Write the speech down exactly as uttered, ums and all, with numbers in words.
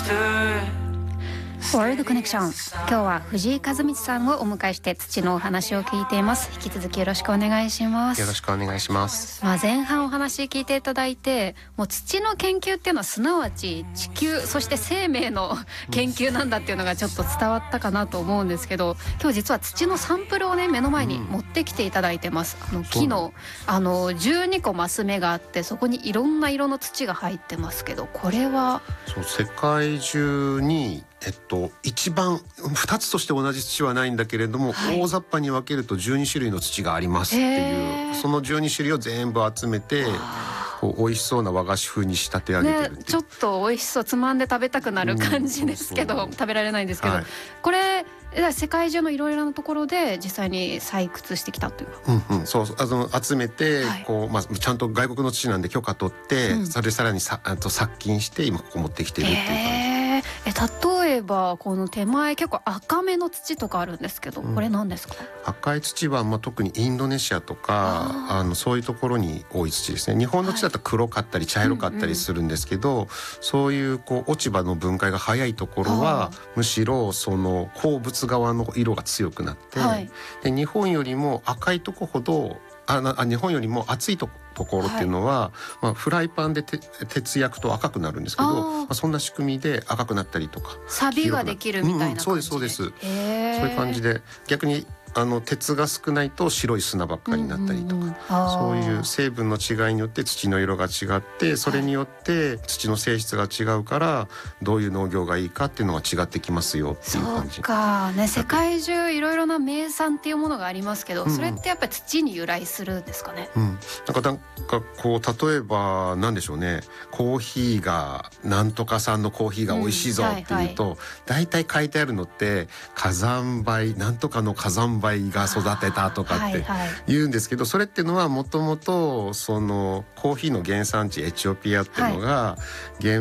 ワールドコネクション、今日は藤井和光さんをお迎えして土のお話を聞いています。引き続きよろしくお願いします。 よろしくお願いします。 まあ、前半お話聞いていただいて、もう土の研究っていうのはすなわち地球そして生命の研究なんだっていうのがちょっと伝わったかなと思うんですけど、今日実は土のサンプルをね目の前に持ってきていただいてます。あの木のあのじゅうにこマス目があって、そこにいろんな色の土が入ってますけど、これはそう世界中にえっと、一番ふたつとして同じ土はないんだけれども、はい、大雑把に分けるとじゅうにしゅるいの土がありますっていう、そのじゅうにしゅるいを全部集めてこう美味しそうな和菓子風に仕立て上げてるっていう、 ね、ちょっと美味しそう、つまんで食べたくなる感じですけど、うん、そうそう食べられないんですけど、はい、これ世界中のいろいろなところで実際に採掘してきたというか、 うんうん、そうそう、あの集めて、はい、こうまあ、ちゃんと外国の土なんで許可取って、うん、それさらにさあと殺菌して今ここ持ってきてるっていう感じ。 えー、例えばこの手前結構赤めの土とかあるんですけど、これ何ですか？ うん、赤い土は、まあ、特にインドネシアとかあのそういうところに多い土ですね。日本の土だと黒かったり茶色かったりするんですけど、はい、うんうん、そういうこう落ち葉の分解が早いところはむしろその鉱物側の色が強くなって、はい、で日本よりも赤いとこほどああ日本よりも熱いとこところっていうのは、はい、まあ、フライパンでて鉄焼くと赤くなるんですけど、まあ、そんな仕組みで赤くなったりとか錆びができるみたいな感じで、 うんうん、そうですそうです、そういう感じで逆にあの鉄が少ないと白い砂ばっかりになったりとか、うんうんうん、そういう成分の違いによって土の色が違って、それによって土の性質が違うからどういう農業がいいかっていうのが違ってきますよっていう感じ。 そうか、ね、世界中いろいろな名産っていうものがありますけど、うんうん、それってやっぱり土に由来するんですかね。 うん、なんかなんかこう例えばなんでしょうね、コーヒーがなんとか産のコーヒーが美味しいぞっていうと、うん、はいはい、大体書いてあるのって火山灰なんとかの火山灰が育てたとかって言うんですけど、それっていうのはもともとそのコーヒーの原産地エチオピアっていうのが原